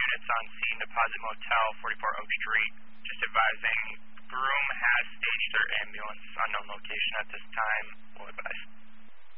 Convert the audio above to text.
units on scene, Deposit Motel, 44 Oak Street. Just advising, groom has staged their ambulance, unknown location at this time. Will advise.